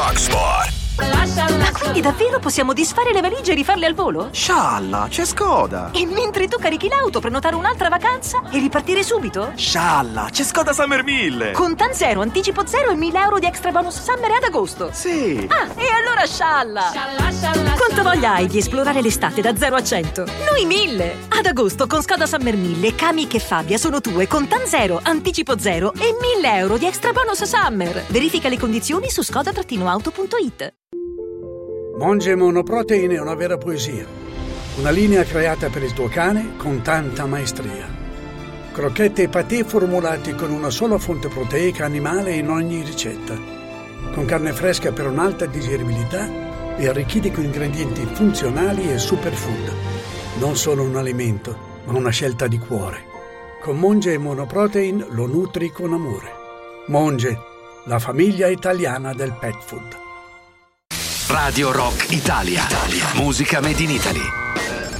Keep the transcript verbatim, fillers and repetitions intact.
Rock Sport. Ma quindi davvero possiamo disfare le valigie e rifarle al volo? Scialla, c'è Skoda! E mentre tu carichi l'auto, prenotare un'altra vacanza e ripartire subito? Scialla, c'è Skoda Summer mille! Con Tan Zero, anticipo zero e mille euro di extra bonus summer ad agosto. Sì! Ah, e allora scialla! Quanta voglia hai di esplorare l'estate da zero a cento? Noi mille! Ad agosto con Skoda Summer mille, Kamiq e Fabia sono tue con Tan Zero, anticipo zero e mille euro di extra bonus summer. Verifica le condizioni su skoda auto punto it. Monge Monoprotein è una vera poesia. Una linea creata per il tuo cane con tanta maestria. Crocchette e patè formulati con una sola fonte proteica animale in ogni ricetta. Con carne fresca per un'alta digeribilità e arricchiti con ingredienti funzionali e superfood. Non solo un alimento, ma una scelta di cuore. Con Monge Monoprotein lo nutri con amore. Monge, la famiglia italiana del pet food. Radio Rock Italia. Italia. Musica made in Italy.